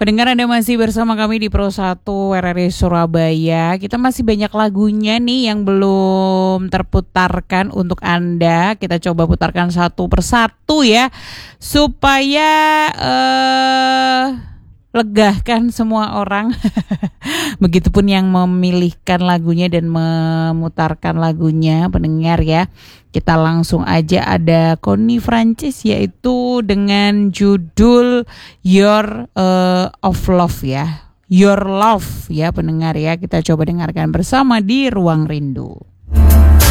Pendengar, Anda masih bersama kami di Pro 1 RRI Surabaya. Kita masih banyak lagunya nih yang belum terputarkan untuk Anda. Kita coba putarkan satu persatu ya, supaya legahkan semua orang. Begitupun yang memilihkan lagunya dan memutarkan lagunya, pendengar ya. Kita langsung aja ada Connie Francis, yaitu dengan judul Your of Love ya. Your Love ya pendengar ya. Kita coba dengarkan bersama di Ruang Rindu.